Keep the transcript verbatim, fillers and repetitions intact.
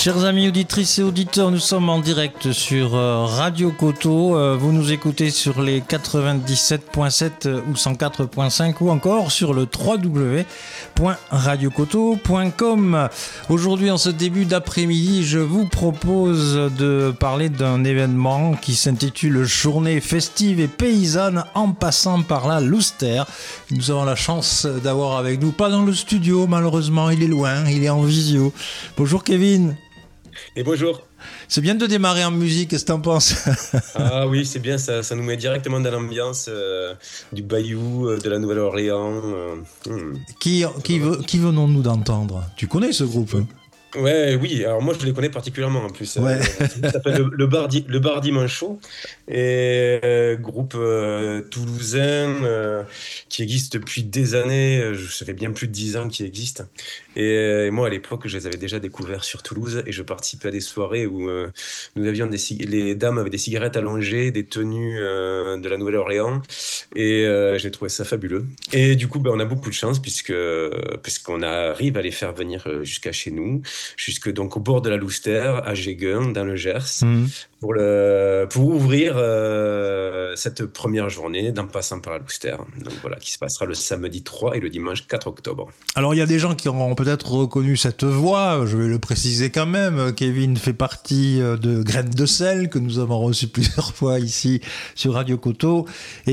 Chers amis auditrices et auditeurs, nous sommes en direct sur Radio Coteau. Vous nous écoutez sur les quatre-vingt-dix-sept virgule sept ou cent quatre virgule cinq ou encore sur le w w w point radio coteau point com. Aujourd'hui, en ce début d'après-midi, je vous propose de parler d'un événement qui s'intitule Journée festive et paysanne en passant par la Louster. Nous avons la chance d'avoir avec nous, pas dans le studio malheureusement, il est loin, il est en visio. Bonjour Kevin. Et bonjour. C'est bien de démarrer en musique, qu'est-ce que t'en penses? Ah oui, c'est bien, ça, ça nous met directement dans l'ambiance euh, du Bayou, euh, de la Nouvelle-Orléans. Euh, hmm. Qui, qui, qui venons-nous d'entendre? Tu connais ce groupe? Ouais, oui, alors moi je les connais particulièrement en plus. Ouais. Euh, ça s'appelle le, le, bar, Di, le Bar Dimanchot, et euh, groupe euh, toulousain euh, qui existe depuis des années, ça fait bien plus de dix ans qu'il existe. Et, et moi à l'époque je les avais déjà découverts sur Toulouse et je participais à des soirées où euh, nous avions des les dames avaient des cigarettes allongées, des tenues euh, de la Nouvelle-Orléans, et euh, j'ai trouvé ça fabuleux. Et du coup ben, on a beaucoup de chance puisque puisqu'on arrive à les faire venir jusqu'à chez nous, jusque donc au bord de la Louster, à Jégun, dans le Gers, mmh. pour, le, pour ouvrir euh, cette première journée d'en passant par la Louster. Donc voilà, qui se passera le samedi trois et le dimanche quatre octobre. Alors il y a des gens qui auront peut-être reconnu cette voix, je vais le préciser quand même. Kevin fait partie de Graines de sel, que nous avons reçu plusieurs fois ici sur Radio Coteau. Et